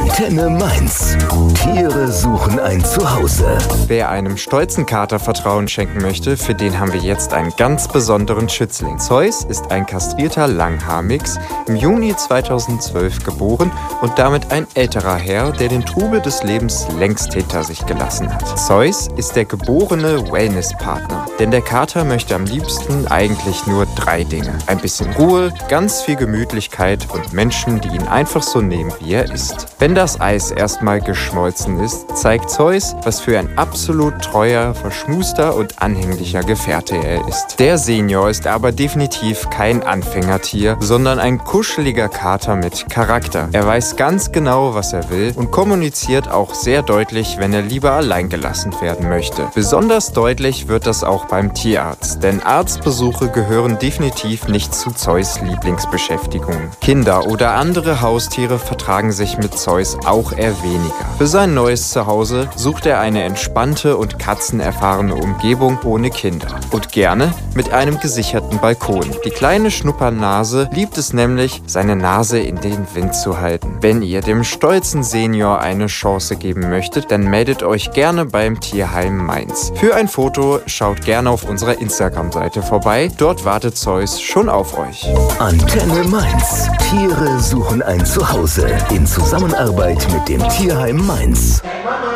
Antenne Mainz. Tiere suchen ein Zuhause. Wer einem stolzen Kater Vertrauen schenken möchte, für den haben wir jetzt einen ganz besonderen Schützling. Zeus ist ein kastrierter Langhaarmix, im Juni 2012 geboren und damit ein älterer Herr, der den Trubel des Lebens längst hinter sich gelassen hat. Zeus ist der geborene Wellnesspartner, denn der Kater möchte am liebsten eigentlich nur 3 Dinge. Ein bisschen Ruhe, ganz viel Gemütlichkeit und Menschen, die ihn einfach so nehmen, wie er ist. Wenn das Eis erstmal geschmolzen ist, zeigt Zeus, was für ein absolut treuer, verschmuster und anhänglicher Gefährte er ist. Der Senior ist aber definitiv kein Anfängertier, sondern ein kuscheliger Kater mit Charakter. Er weiß ganz genau, was er will und kommuniziert auch sehr deutlich, wenn er lieber allein gelassen werden möchte. Besonders deutlich wird das auch beim Tierarzt, denn Arztbesuche gehören definitiv nicht zu Zeus' Lieblingsbeschäftigungen. Kinder oder andere Haustiere vertragen sich mit Zeus auch eher weniger. Für sein neues Zuhause sucht er eine entspannte und katzenerfahrene Umgebung ohne Kinder. Und gerne mit einem gesicherten Balkon. Die kleine Schnuppernase liebt es nämlich, seine Nase in den Wind zu halten. Wenn ihr dem stolzen Senior eine Chance geben möchtet, dann meldet euch gerne beim Tierheim Mainz. Für ein Foto schaut gerne auf unserer Instagram-Seite vorbei. Dort wartet Zeus schon auf euch. Antenne Mainz. Tiere suchen ein Zuhause in Zusammenarbeit mit dem Tierheim Mainz.